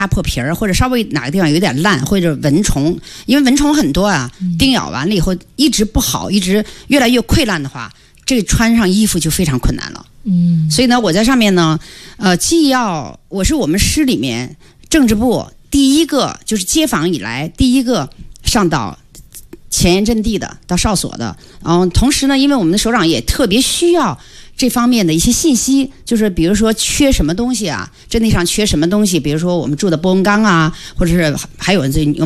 破皮儿，或者稍微哪个地方有点烂，或者蚊虫，因为蚊虫很多啊，叮咬完了以后一直不好，一直越来越溃烂的话，这个穿上衣服就非常困难了。所以呢，我在上面呢，我是我们师里面政治部第一个，就是接访以来第一个上到前沿阵地的，到哨所的。然后同时呢，因为我们的首长也特别需要这方面的一些信息，就是比如说缺什么东西啊，阵地上缺什么东西，比如说我们住的波纹钢啊，或者是还有